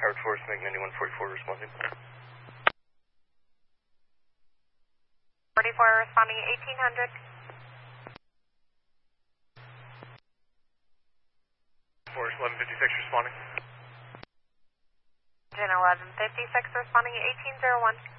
Hard Force, make 9144 responding. 44 responding 1800. Force 1156 responding. Gen 1156 responding 1801.